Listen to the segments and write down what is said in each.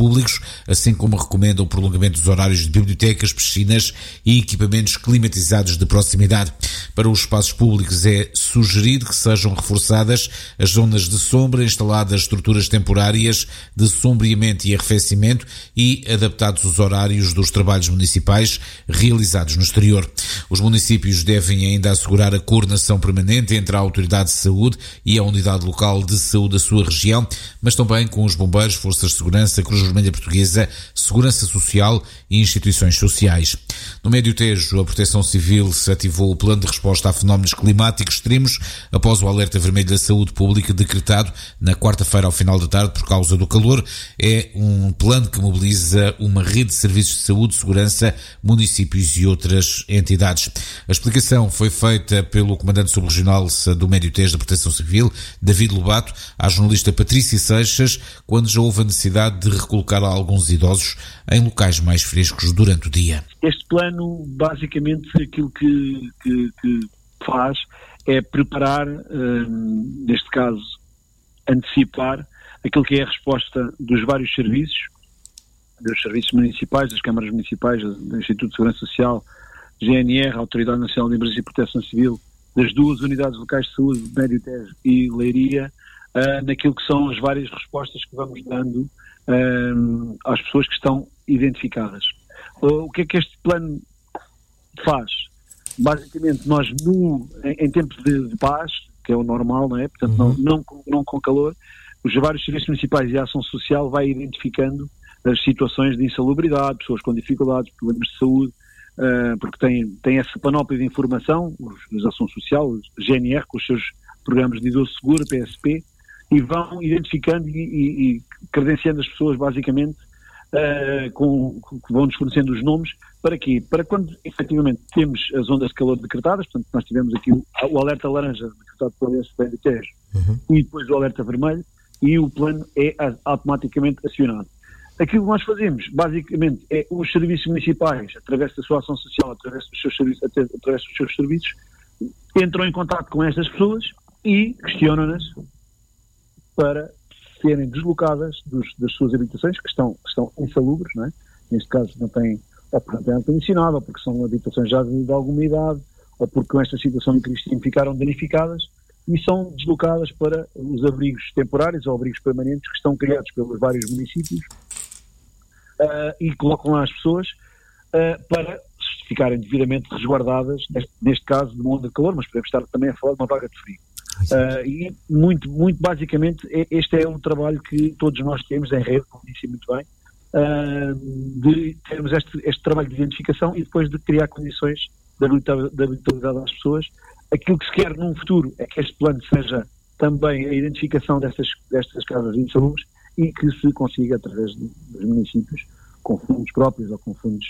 públicos, assim como recomenda o prolongamento dos horários de bibliotecas, piscinas e equipamentos climatizados de proximidade. Para os espaços públicos é sugerido que sejam reforçadas as zonas de sombra, instaladas estruturas temporárias de sombreamento e arrefecimento e adaptados os horários dos trabalhos municipais realizados no exterior. Os municípios devem ainda assegurar a coordenação permanente entre a Autoridade de Saúde e a Unidade Local de Saúde da sua região, mas também com os bombeiros, forças de segurança, Cruz Vermelha Portuguesa, Segurança Social e instituições sociais. No Médio Tejo, a Proteção Civil se ativou o plano de resposta a fenómenos climáticos extremos após o alerta vermelho da saúde pública decretado na quarta-feira ao final da tarde por causa do calor. É um plano que mobiliza uma rede de serviços de saúde, segurança, municípios e outras entidades. A explicação foi feita pelo comandante subregional do Médio Tejo da Proteção Civil, David Lobato, à jornalista Patrícia Seixas, quando já houve a necessidade de recolocar alguns idosos em locais mais frescos durante o dia. Este plano, basicamente, aquilo que faz é preparar, neste caso, antecipar aquilo que é a resposta dos vários serviços, dos serviços municipais, das câmaras municipais, do Instituto de Segurança Social, GNR, Autoridade Nacional de Emergência e Proteção Civil, das duas unidades locais de saúde, Médio Tejo e Leiria, naquilo que são as várias respostas que vamos dando às pessoas que estão identificadas. O que é que este plano faz? Basicamente, nós em tempos de paz, que é o normal, não é? Portanto, não com calor, os vários serviços municipais e a ação social vai identificando as situações de insalubridade, pessoas com dificuldades, problemas de saúde, porque tem essa panóplia de informação, os ação social, os GNR, com os seus programas de idoso seguro, PSP, e vão identificando e credenciando as pessoas, basicamente, que vão-nos fornecendo os nomes. Para quê? Para quando, efetivamente, temos as ondas de calor decretadas, portanto, nós tivemos aqui o alerta laranja decretado pelo Médio Tejo e depois o alerta vermelho, e o plano é automaticamente acionado. Aquilo que nós fazemos, basicamente, é os serviços municipais, através da sua ação social, através dos seus serviços, entram em contato com estas pessoas e questionam-nas para serem deslocadas das suas habitações, que estão insalubres, não é? Neste caso não têm, ou porque não têm ar-condicionado, ou porque são habitações já de alguma idade, ou porque com esta situação de crise ficaram danificadas, e são deslocadas para os abrigos temporários ou abrigos permanentes que estão criados pelos vários municípios, e colocam lá as pessoas para ficarem devidamente resguardadas, neste caso de uma onda de calor, mas podemos estar também a falar de uma vaga de frio. E muito basicamente este é um trabalho que todos nós temos em rede, como disse muito bem, de termos este trabalho de identificação e depois de criar condições de habilitabilidade às pessoas. Aquilo que se quer num futuro é que este plano seja também a identificação destas casas insalubres e que se consiga, através dos municípios, com fundos próprios ou com fundos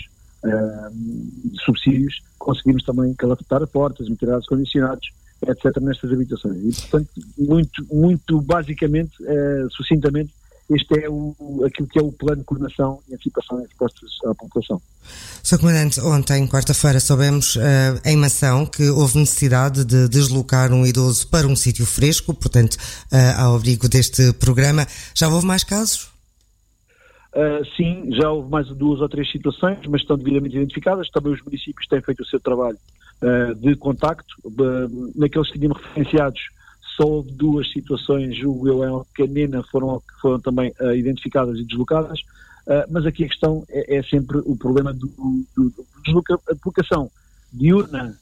de subsídios, conseguimos também calafetar portas, meter ar-condicionados, etc., nestas habitações. E, portanto, muito basicamente, sucintamente, este é aquilo que é o plano de coordenação e antecipação em respostas à população. Sr. Comandante, ontem, quarta-feira, soubemos em Mação que houve necessidade de deslocar um idoso para um sítio fresco, portanto, ao abrigo deste programa. Já houve mais casos? Sim, já houve mais 2 ou 3 situações, mas estão devidamente identificadas. Também os municípios têm feito o seu trabalho de contacto. Naqueles que tínhamos referenciados, só houve 2 situações, julgo eu, em Canena, foram também identificadas e deslocadas, mas aqui a questão é sempre o problema a deslocação diurna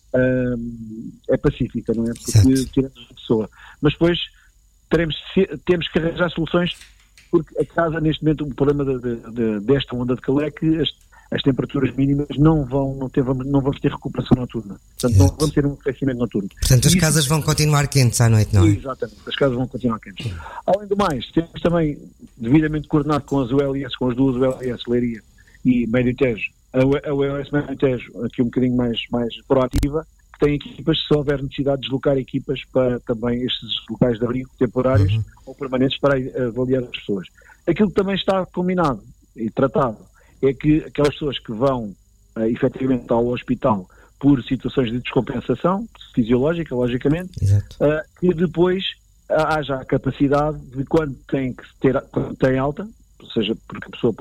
é pacífica, não é? Porque tiramos a pessoa. Mas depois temos que arranjar soluções, porque a casa, neste momento, o problema desta onda de calor é que as temperaturas mínimas não vamos ter recuperação noturna. Portanto, não vamos ter um aquecimento noturno. Portanto, as casas vão continuar quentes à noite, não é? Exatamente, as casas vão continuar quentes. Além do mais, temos também, devidamente coordenado com as ULS, com as duas ULS, Leiria e Médio Tejo, a ULS Médio Tejo, aqui um bocadinho mais proativa, que tem equipas, se houver necessidade de deslocar equipas para também estes locais de abrigo temporários ou permanentes para avaliar as pessoas. Aquilo que também está combinado e tratado é que aquelas pessoas que vão efetivamente ao hospital por situações de descompensação fisiológica, logicamente, que depois haja a capacidade de quando tem alta, ou seja, porque a pessoa